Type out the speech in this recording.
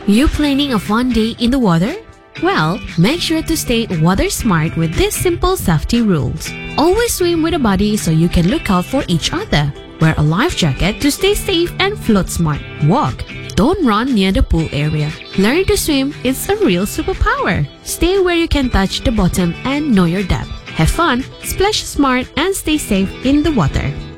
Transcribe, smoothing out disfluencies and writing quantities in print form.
You planning a fun day in the water? Well, make sure to stay water smart with these simple safety rules. Always swim with a buddy so you can look out for each other. Wear a life jacket to stay safe and float smart. Walk. Don't run near the pool area. Learn to swim is a real superpower. Stay where you can touch the bottom and know your depth. Have fun, splash smart, and stay safe in the water.